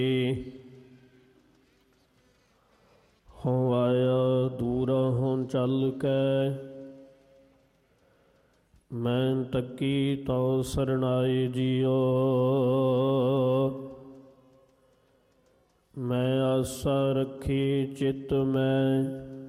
ਹੋ ਆਇਆ ਦੂਰੋਂ ਚੱਲ ਕੇ, ਮੈਂ ਤੱਕੀ ਤਉ ਸਰਣਾਏ ਜੀਓ। ਮੈਂ ਆਸਾ ਰੱਖੀ ਚਿੱਤ ਮੈਂ,